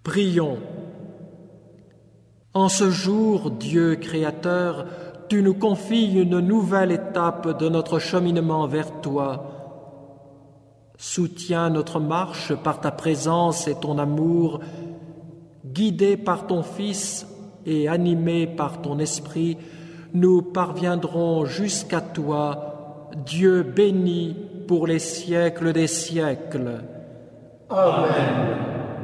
Prions. En ce jour, Dieu créateur, tu nous confies une nouvelle étape de notre cheminement vers toi. Soutiens notre marche par ta présence et ton amour, guidés par ton Fils et animés par ton Esprit, nous parviendrons jusqu'à toi, Dieu béni pour les siècles des siècles. Amen.